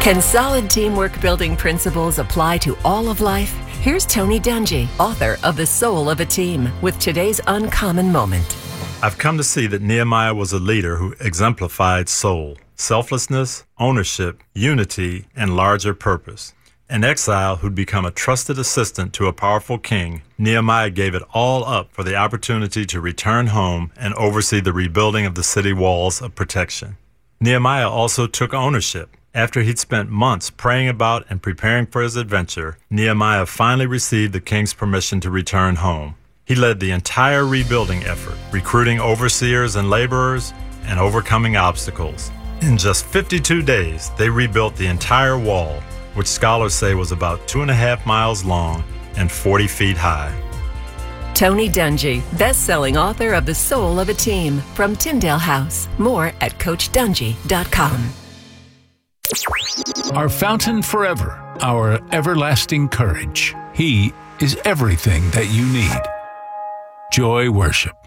Can solid teamwork building principles apply to all of life? Here's Tony Dungy, author of The Soul of a Team, with today's uncommon moment. I've come to see that Nehemiah was a leader who exemplified soul, selflessness, ownership, unity, and larger purpose. An exile who'd become a trusted assistant to a powerful king, Nehemiah gave it all up for the opportunity to return home and oversee the rebuilding of the city walls of protection. Nehemiah also took ownership. After he'd spent months praying about and preparing for his adventure, Nehemiah finally received the king's permission to return home. He led the entire rebuilding effort, recruiting overseers and laborers and overcoming obstacles. In just 52 days, they rebuilt the entire wall, which scholars say was about 2.5 miles long and 40 feet high. Tony Dungy, best-selling author of The Soul of a Team, from Tyndale House. More at CoachDungy.com. Our fountain forever, our everlasting courage. He is everything that you need. Joy Worship.